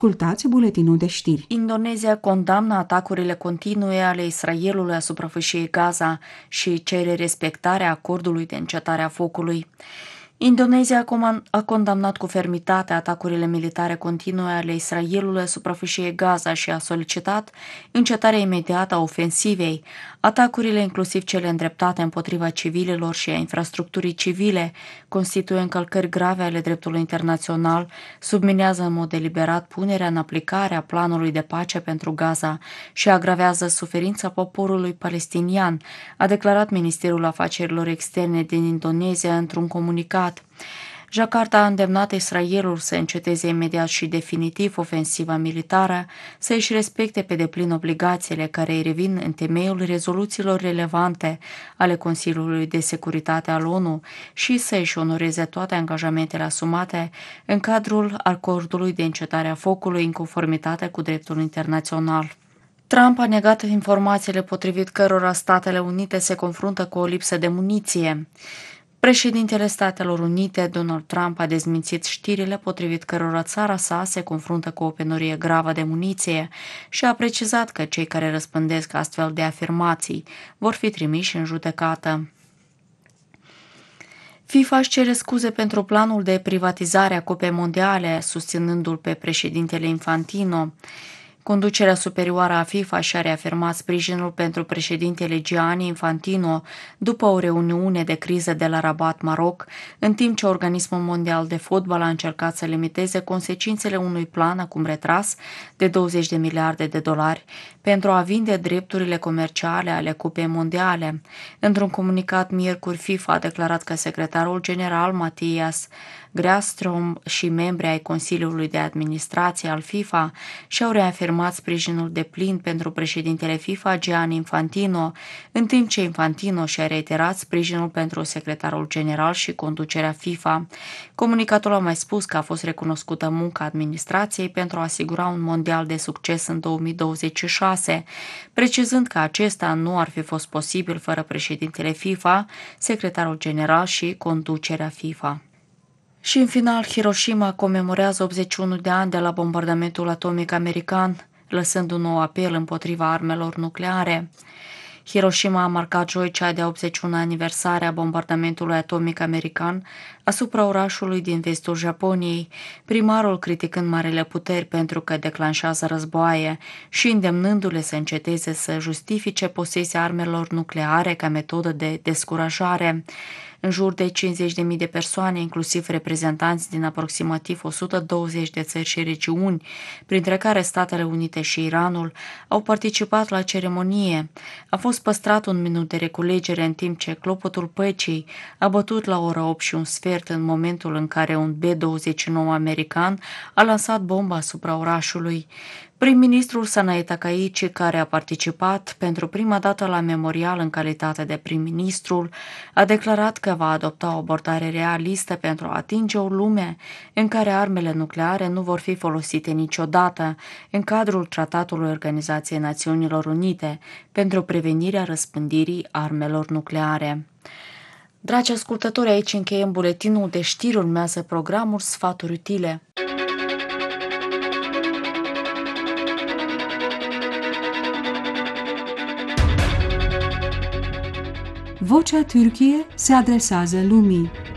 Ascultați buletinul de știri. Indonezia condamnă atacurile continue ale Israelului asupra fâșiei Gaza și cere respectarea acordului de încetare a focului. Indonezia a condamnat cu fermitate atacurile militare continue ale Israelului asupra fâșiei Gaza și a solicitat încetarea imediată a ofensivei. Atacurile, inclusiv cele îndreptate împotriva civililor și a infrastructurii civile, constituie încălcări grave ale dreptului internațional, subminează în mod deliberat punerea în aplicare a planului de pace pentru Gaza și agravează suferința poporului palestinian, a declarat Ministerul Afacerilor Externe din Indonezia într-un comunicat. Jakarta a îndemnat Israelul să înceteze imediat și definitiv ofensiva militară, să își respecte pe deplin obligațiile care îi revin în temeiul rezoluțiilor relevante ale Consiliului de Securitate al ONU și să își onoreze toate angajamentele asumate în cadrul acordului de încetare a focului în conformitate cu dreptul internațional. Trump a negat informațiile potrivit cărora Statele Unite se confruntă cu o lipsă de muniție. Președintele Statelor Unite, Donald Trump, a dezmințit știrile potrivit cărora țara sa se confruntă cu o penurie gravă de muniție și a precizat că cei care răspândesc astfel de afirmații vor fi trimiși în judecată. FIFA își cere scuze pentru planul de privatizare a Cupei Mondiale, susținându-l pe președintele Infantino. Conducerea superioară a FIFA și-a reafirmat sprijinul pentru președintele Gianni Infantino după o reuniune de criză de la Rabat, Maroc, în timp ce Organismul Mondial de Fotbal a încercat să limiteze consecințele unui plan acum retras de 20 de miliarde de dolari pentru a vinde drepturile comerciale ale Cupei Mondiale. Într-un comunicat miercuri, FIFA a declarat că secretarul general Matthias Grafström și membri ai Consiliului de Administrație al FIFA și-au reafirmat sprijinul deplin pentru președintele FIFA Gianni Infantino, în timp ce Infantino și-a reiterat sprijinul pentru secretarul general și conducerea FIFA. Comunicatul a mai spus că a fost recunoscută munca administrației pentru a asigura un mondial de succes în 2026, precizând că acesta nu ar fi fost posibil fără președintele FIFA, secretarul general și conducerea FIFA. Și în final, Hiroshima comemorează 81 de ani de la bombardamentul atomic american, lăsând un nou apel împotriva armelor nucleare. Hiroshima a marcat joi cea de-a 81 aniversare a bombardamentului atomic american asupra orașului din vestul Japoniei, primarul criticând marele puteri pentru că declanșează războaie și îndemnându-le să înceteze să justifice posesia armelor nucleare ca metodă de descurajare. În jur de 50.000 de persoane, inclusiv reprezentanți din aproximativ 120 de țări și regiuni, printre care Statele Unite și Iranul, au participat la ceremonie. A fost păstrat un minut de reculegere în timp ce clopotul păcii a bătut la ora 8 și un sfert în momentul în care un B-29 american a lansat bomba asupra orașului. Prim-ministrul Sanae Takaichi, care a participat pentru prima dată la memorial în calitate de prim-ministrul, a declarat că va adopta o abordare realistă pentru a atinge o lume în care armele nucleare nu vor fi folosite niciodată în cadrul Tratatului Organizației Națiunilor Unite pentru prevenirea răspândirii armelor nucleare. Dragi ascultători, aici încheiem buletinul de știri, urmează programul Sfaturi Utile. Vocea Türkiye se adresează lumii.